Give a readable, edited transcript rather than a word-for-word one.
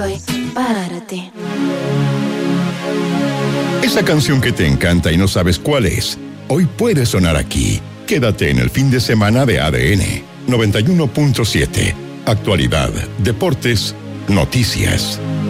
Para ti. Esa canción que te encanta y no sabes cuál es, hoy puede sonar aquí. Quédate en el fin de semana de ADN 91.7. Actualidad, deportes, noticias.